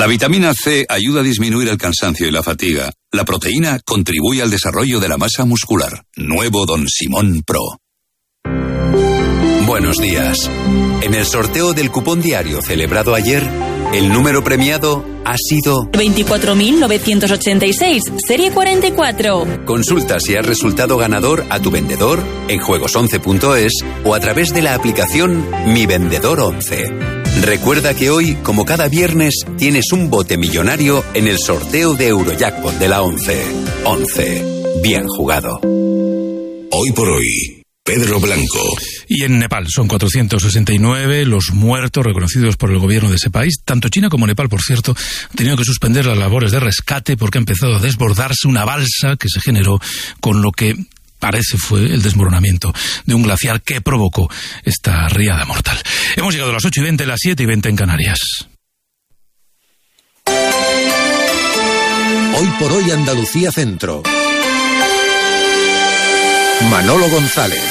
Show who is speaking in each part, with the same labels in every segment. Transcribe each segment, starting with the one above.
Speaker 1: La vitamina C ayuda a disminuir el cansancio y la fatiga. La proteína contribuye al desarrollo de la masa muscular. Nuevo Don Simón Pro.
Speaker 2: Buenos días. En el sorteo del cupón diario celebrado ayer, el número premiado ha sido
Speaker 3: 24.986, serie 44.
Speaker 2: Consulta si has resultado ganador a tu vendedor en juegos11.es o a través de la aplicación Mi Vendedor 11. Recuerda que hoy, como cada viernes, tienes un bote millonario en el sorteo de Eurojackpot de la 11. 11. Bien jugado.
Speaker 4: Hoy por hoy, Pedro Blanco.
Speaker 5: Y en Nepal son 469 los muertos reconocidos por el gobierno de ese país. Tanto China como Nepal, por cierto, han tenido que suspender las labores de rescate porque ha empezado a desbordarse una balsa que se generó con lo que parece fue el desmoronamiento de un glaciar que provocó esta riada mortal. Hemos llegado a las 8:20, las 7:20 en Canarias.
Speaker 6: Hoy por hoy Andalucía Centro. Manolo González.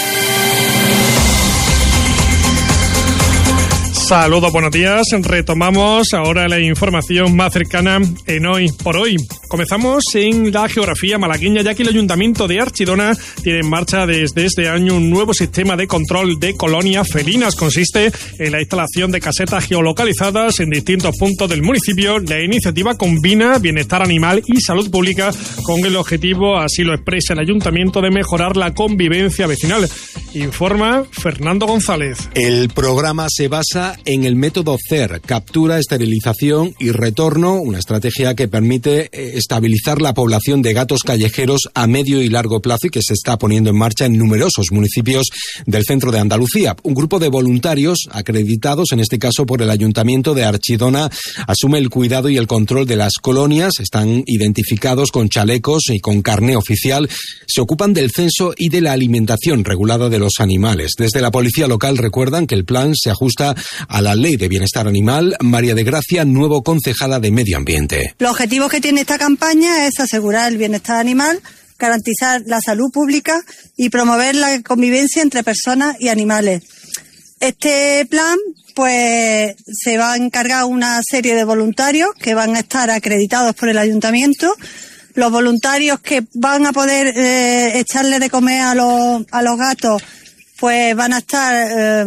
Speaker 7: Saludos, buenos días. Retomamos ahora la información más cercana en Hoy por Hoy. Comenzamos en la geografía malagueña, ya que el Ayuntamiento de Archidona tiene en marcha desde este año un nuevo sistema de control de colonias felinas. Consiste en la instalación de casetas geolocalizadas en distintos puntos del municipio. La iniciativa combina bienestar animal y salud pública con el objetivo, así lo expresa el Ayuntamiento, de mejorar la convivencia vecinal. Informa Fernando González.
Speaker 8: El programa se basa en el método CER, captura, esterilización y retorno, una estrategia que permite estabilizar la población de gatos callejeros a medio y largo plazo y que se está poniendo en marcha en numerosos municipios del centro de Andalucía. Un grupo de voluntarios acreditados, en este caso por el Ayuntamiento de Archidona, asume el cuidado y el control de las colonias, están identificados con chalecos y con carné oficial, se ocupan del censo y de la alimentación regulada de los animales. Desde la policía local recuerdan que el plan se ajusta a la Ley de Bienestar Animal. María de Gracia, nuevo concejala de Medio Ambiente.
Speaker 9: Los objetivos que tiene esta campaña es asegurar el bienestar animal, garantizar la salud pública y promover la convivencia entre personas y animales. Este plan, pues, se va a encargar una serie de voluntarios que van a estar acreditados por el Ayuntamiento. Los voluntarios que van a poder echarle de comer a los gatos, pues van a estar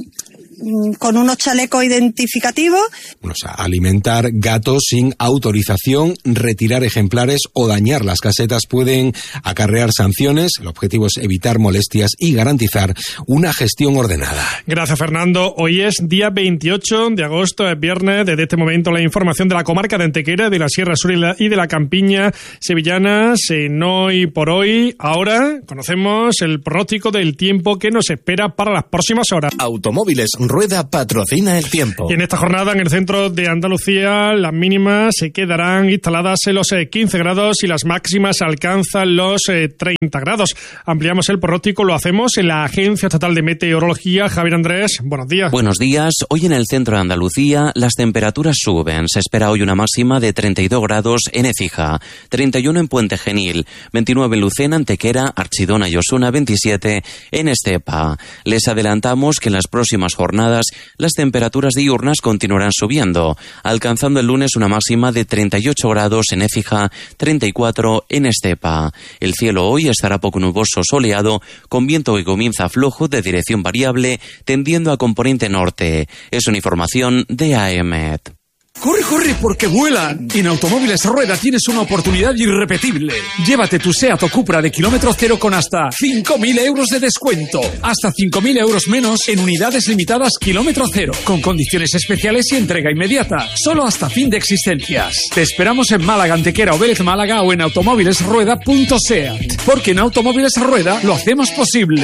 Speaker 9: con unos chalecos identificativos.
Speaker 8: O sea, alimentar gatos sin autorización, retirar ejemplares o dañar las casetas pueden acarrear sanciones. El objetivo es evitar molestias y garantizar una gestión ordenada.
Speaker 7: Gracias, Fernando. Hoy es día 28 de agosto, es viernes. Desde este momento la información de la comarca de Antequera, de la Sierra Sur y de la Campiña sevillanas en Hoy por Hoy. Ahora conocemos el pronóstico del tiempo que nos espera para las próximas horas.
Speaker 10: Automóviles Rueda patrocina el tiempo.
Speaker 7: Y en esta jornada en el centro de Andalucía las mínimas se quedarán instaladas en los 15 grados y las máximas alcanzan los 30 grados. Ampliamos el pronóstico, lo hacemos en la Agencia Estatal de Meteorología. Javier Andrés, buenos días.
Speaker 11: Buenos días. Hoy en el centro de Andalucía las temperaturas suben. Se espera hoy una máxima de 32 grados en Écija, 31 en Puente Genil, 29 en Lucena, Antequera, Archidona y Osuna, 27 en Estepa. Les adelantamos que en las próximas jornadas las temperaturas diurnas continuarán subiendo, alcanzando el lunes una máxima de 38 grados en Écija, 34 en Estepa. El cielo hoy estará poco nuboso soleado, con viento que comienza flojo de dirección variable, tendiendo a componente norte. Es una información de AEMET.
Speaker 12: ¡Corre, corre, porque vuelan! En Automóviles Rueda tienes una oportunidad irrepetible. Llévate tu SEAT o Cupra de kilómetro cero con hasta 5.000 euros de descuento. Hasta 5.000 euros menos en unidades limitadas kilómetro cero. Con condiciones especiales y entrega inmediata. Solo hasta fin de existencias. Te esperamos en Málaga, Antequera o Vélez Málaga o en automóvilesrueda.seat. Porque en Automóviles Rueda lo hacemos posible.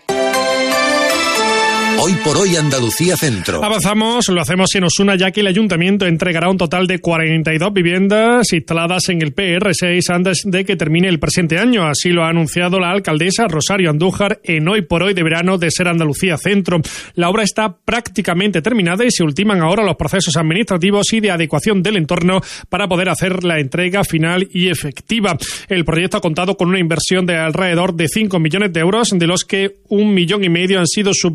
Speaker 6: Hoy por hoy Andalucía Centro.
Speaker 7: Avanzamos, lo hacemos en Osuna, ya que el Ayuntamiento entregará un total de 42 viviendas instaladas en el PR6 antes de que termine el presente año. Así lo ha anunciado la alcaldesa Rosario Andújar en Hoy por Hoy de verano de Ser Andalucía Centro. La obra está prácticamente terminada y se ultiman ahora los procesos administrativos y de adecuación del entorno para poder hacer la entrega final y efectiva. El proyecto ha contado con una inversión de alrededor de 5 millones de euros, de los que 1,5 millones han sido subvencionados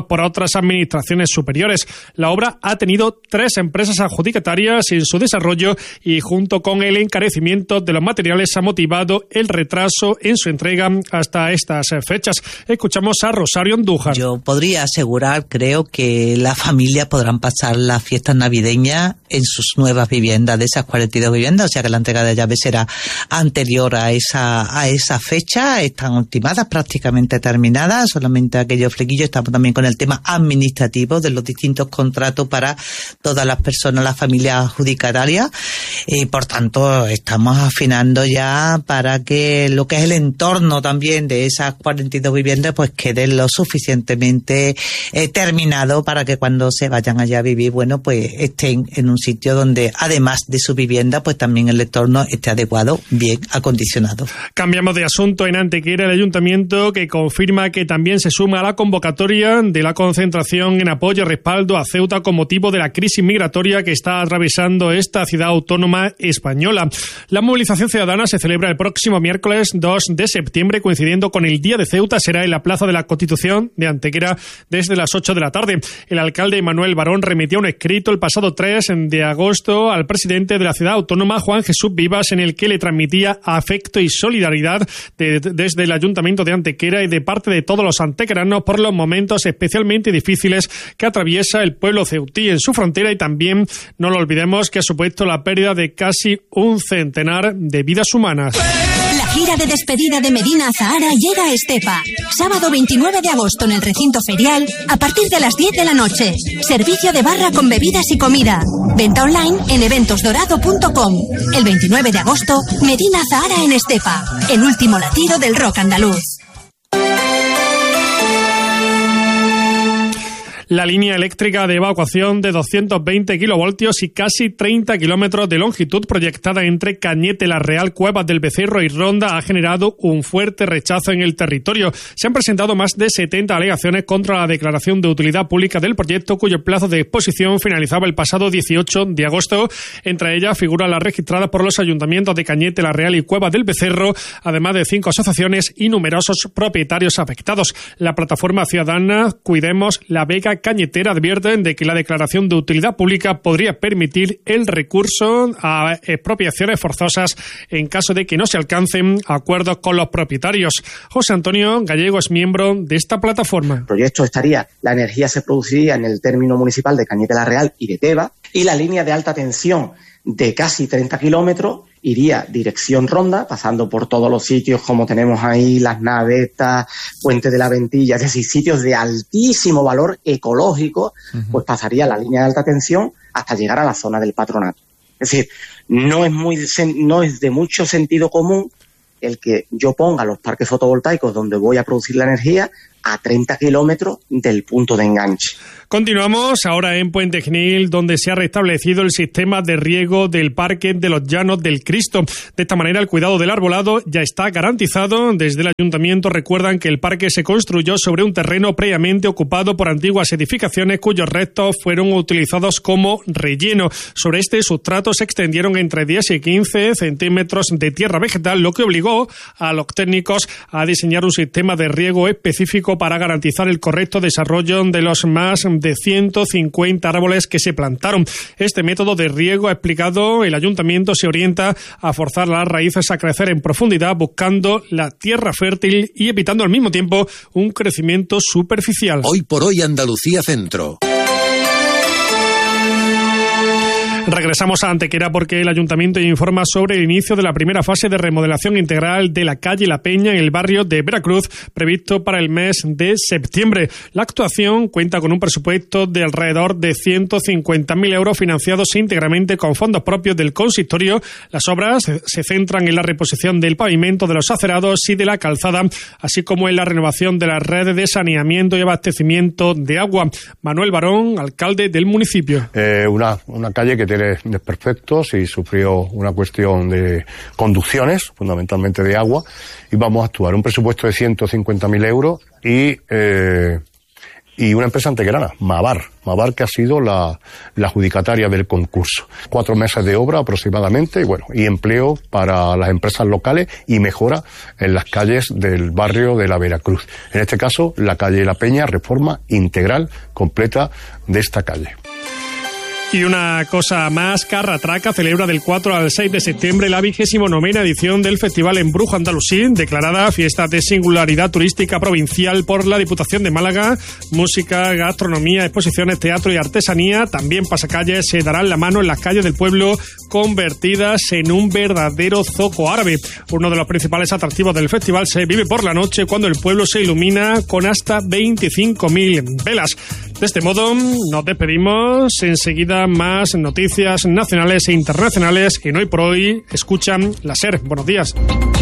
Speaker 7: gestionados por otras administraciones superiores. La obra ha tenido 3 empresas adjudicatarias en su desarrollo y junto con el encarecimiento de los materiales ha motivado el retraso en su entrega hasta estas fechas. Escuchamos a Rosario Andújar.
Speaker 13: Yo podría asegurar, creo, que las familias podrán pasar las fiestas navideñas en sus nuevas viviendas, de esas 42 viviendas, o sea que la entrega de llaves será anterior a esa fecha. Están ultimadas, prácticamente terminadas, solamente aquellos flequillos. Estamos también con el tema administrativo de los distintos contratos para todas las personas, las familias adjudicatarias, y por tanto estamos afinando ya para que lo que es el entorno también de esas 42 viviendas pues quede lo suficientemente terminado para que cuando se vayan allá a vivir, bueno, pues estén en un sitio donde además de su vivienda pues también el entorno esté adecuado, bien acondicionado.
Speaker 7: Cambiamos de asunto. En Antequera, el ayuntamiento que confirma que también se suma a la convocatoria de la concentración en apoyo y respaldo a Ceuta con motivo de la crisis migratoria que está atravesando esta ciudad autónoma española. La movilización ciudadana se celebra el próximo miércoles 2 de septiembre, coincidiendo con el Día de Ceuta. Será en la Plaza de la Constitución de Antequera desde las 8 de la tarde. El alcalde Manuel Barón remitió un escrito el pasado 3 de agosto al presidente de la ciudad autónoma, Juan Jesús Vivas, en el que le transmitía afecto y solidaridad desde el ayuntamiento de Antequera y de parte de todos los antequeranos por los momentos especialmente difíciles que atraviesa el pueblo ceutí en su frontera, y también no lo olvidemos que ha supuesto la pérdida de casi un centenar de vidas humanas.
Speaker 14: La gira de despedida de Medina Azahara llega a Estepa. Sábado 29 de agosto en el recinto ferial a partir de las 10 de la noche. Servicio de barra con bebidas y comida. Venta online en eventosdorado.com. El 29 de agosto, Medina Azahara en Estepa. El último latido del rock andaluz.
Speaker 7: La línea eléctrica de evacuación de 220 kilovoltios y casi 30 kilómetros de longitud proyectada entre Cañete, La Real, Cuevas del Becerro y Ronda ha generado un fuerte rechazo en el territorio. Se han presentado más de 70 alegaciones contra la declaración de utilidad pública del proyecto, cuyo plazo de exposición finalizaba el pasado 18 de agosto. Entre ellas figuran las registradas por los ayuntamientos de Cañete, La Real y Cuevas del Becerro, además de 5 asociaciones y numerosos propietarios afectados. La plataforma ciudadana Cuidemos la Vega Cañetera advierten de que la declaración de utilidad pública podría permitir el recurso a expropiaciones forzosas en caso de que no se alcancen acuerdos con los propietarios. José Antonio Gallego es miembro de esta plataforma.
Speaker 15: El proyecto la energía se produciría en el término municipal de Cañete la Real y de Teba, y la línea de alta tensión de casi 30 kilómetros iría dirección Ronda, pasando por todos los sitios como tenemos ahí, Las Navetas, Puente de la Ventilla, es decir, sitios de altísimo valor ecológico, pues pasaría la línea de alta tensión hasta llegar a la zona del Patronato. Es decir, no es de mucho sentido común el que yo ponga los parques fotovoltaicos donde voy a producir la energía a 30 kilómetros del punto de enganche.
Speaker 7: Continuamos ahora en Puente Genil, donde se ha restablecido el sistema de riego del Parque de los Llanos del Cristo. De esta manera, el cuidado del arbolado ya está garantizado. Desde el ayuntamiento recuerdan que el parque se construyó sobre un terreno previamente ocupado por antiguas edificaciones cuyos restos fueron utilizados como relleno. Sobre este sustrato se extendieron entre 10 y 15 centímetros de tierra vegetal, lo que obligó a los técnicos a diseñar un sistema de riego específico para garantizar el correcto desarrollo de los más de 150 árboles que se plantaron. Este método de riego, ha explicado el ayuntamiento, se orienta a forzar las raíces a crecer en profundidad, buscando la tierra fértil y evitando al mismo tiempo un crecimiento superficial.
Speaker 6: Hoy por hoy Andalucía Centro.
Speaker 7: Regresamos a Antequera porque el ayuntamiento informa sobre el inicio de la primera fase de remodelación integral de la calle La Peña en el barrio de Veracruz, previsto para el mes de septiembre. La actuación cuenta con un presupuesto de alrededor de 150.000 euros financiados íntegramente con fondos propios del consistorio. Las obras se centran en la reposición del pavimento, de los acerados y de la calzada, así como en la renovación de las redes de saneamiento y abastecimiento de agua. Manuel Barón, alcalde del municipio.
Speaker 16: Una calle que tiene desperfectos y sufrió una cuestión de conducciones, fundamentalmente de agua, y vamos a actuar un presupuesto de 150.000 euros y y una empresa antequerana, Mavar, que ha sido la adjudicataria del concurso. 4 meses de obra aproximadamente, y empleo para las empresas locales y mejora en las calles del barrio de la Veracruz. En este caso, la calle La Peña, reforma integral completa de esta calle.
Speaker 7: Y una cosa más, Carratraca celebra del 4 al 6 de septiembre la 29ª edición del Festival Embrujo Andalusí, declarada fiesta de singularidad turística provincial por la Diputación de Málaga. Música, gastronomía, exposiciones, teatro y artesanía. También pasacalles se darán la mano en las calles del pueblo, convertidas en un verdadero zoco árabe. Uno de los principales atractivos del festival se vive por la noche, cuando el pueblo se ilumina con hasta 25.000 velas. De este modo, nos despedimos. Enseguida, más noticias nacionales e internacionales en Hoy por Hoy. Escuchan la SER. Buenos días.